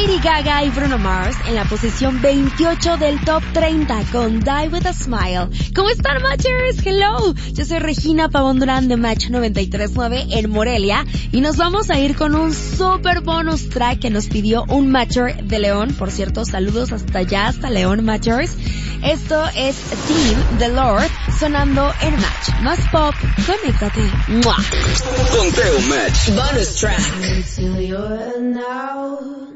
Lady Gaga y Bruno Mars en la posición 28 del Top 30 con Die With A Smile. ¿Cómo están, Matchers? Hello, yo soy Regina Pavón Durán de Match 93.9 en Morelia y nos vamos a ir con un super bonus track que nos pidió un Matcher de León. Por cierto, saludos hasta allá, hasta León, Matchers. Esto es Team The Lord sonando en Match. Más pop, conéctate. ¡Mua! Conteo Match. Bonus track. Until you're now